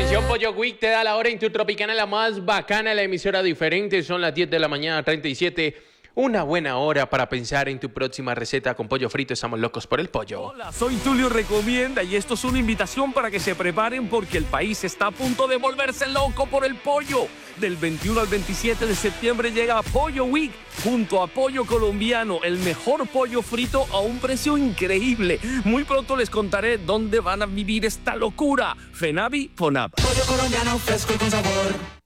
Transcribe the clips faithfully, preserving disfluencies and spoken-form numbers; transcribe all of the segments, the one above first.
Atención, Pollo Week te da la hora en tu Tropicana, la más bacana, la emisora diferente. Son las diez de la mañana, treinta y siete. Una buena hora para pensar en tu próxima receta con pollo frito. Estamos locos por el pollo. Hola, soy Tulio Recomienda y esto es una invitación para que se preparen porque el país está a punto de volverse loco por el pollo. Del veintiuno al veintisiete de septiembre llega Pollo Week junto a Pollo Colombiano, el mejor pollo frito a un precio increíble. Muy pronto les contaré dónde van a vivir esta locura. Fenavi, Fonab. Pollo colombiano fresco y con sabor.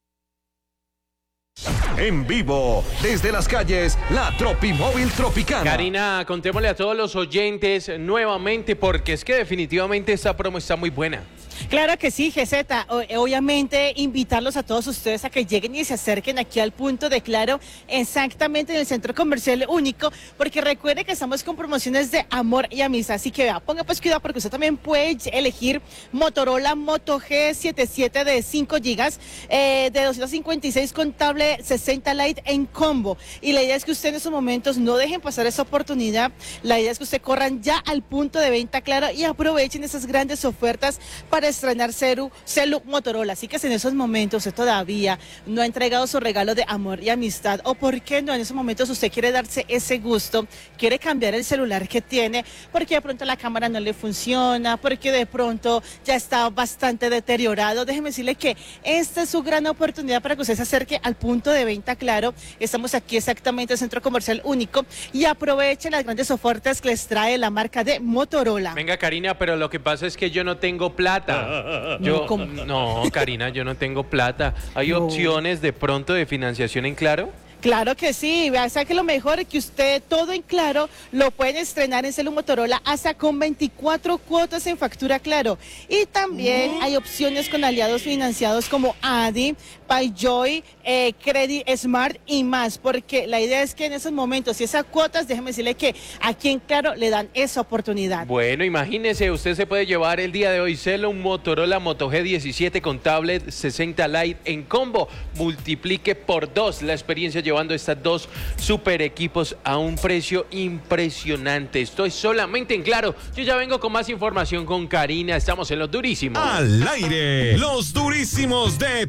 En vivo, desde las calles, la Tropimóvil Tropicana. Karina, contémosle a todos los oyentes nuevamente porque es que definitivamente esta promo está muy buena. Claro que sí, G Z. O, obviamente, invitarlos a todos ustedes a que lleguen y se acerquen aquí al punto de Claro, exactamente en el Centro Comercial Único, porque recuerde que estamos con promociones de amor y amistad. Así que vea, ponga pues cuidado porque usted también puede elegir Motorola Moto G setenta y siete de cinco gigas, eh, de doscientos cincuenta y seis con tablet sesenta Lite en combo. Y la idea es que usted en estos momentos no dejen pasar esa oportunidad. La idea es que usted corran ya al punto de venta Claro y aprovechen esas grandes ofertas para estrenar celu, celu Motorola. Así que si en esos momentos usted todavía no ha entregado su regalo de amor y amistad, o por qué no en esos momentos usted quiere darse ese gusto, quiere cambiar el celular que tiene, porque de pronto la cámara no le funciona, porque de pronto ya está bastante deteriorado, déjeme decirle que esta es su gran oportunidad para que usted se acerque al punto de venta Claro. Estamos aquí exactamente en el Centro Comercial Único y aproveche las grandes ofertas que les trae la marca de Motorola. Venga, Karina, pero lo que pasa es que yo no tengo plata. Yo, ¿Cómo? no, Karina, yo no tengo plata. ¿Hay No. opciones de pronto de financiación en Claro? Claro que sí, vea, sabe que lo mejor es que usted todo en Claro lo pueden estrenar en celu Motorola hasta con veinticuatro cuotas en factura Claro. Y también hay opciones con aliados financiados como Adi, PayJoy, eh, Credit Smart y más, porque la idea es que en esos momentos, si esas cuotas, déjeme decirle que aquí en Claro le dan esa oportunidad. Bueno, imagínese, usted se puede llevar el día de hoy celo un Motorola Moto G diecisiete con tablet sesenta Lite en combo. Multiplique por dos la experiencia llevando estos dos super equipos a un precio impresionante. Estoy solamente en Claro. Yo ya vengo con más información con Karina. Estamos en Los Durísimos. Al aire, los durísimos de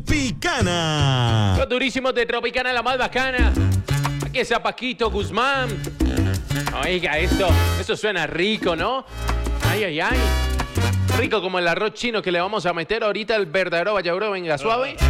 Tropicana. Los Durísimos de Tropicana, la más bacana. Aquí está Paquito Guzmán. Oiga, esto, esto suena rico, ¿no? Ay, ay, ay. Rico como el arroz chino que le vamos a meter ahorita al verdadero Valladolid. Venga, suave.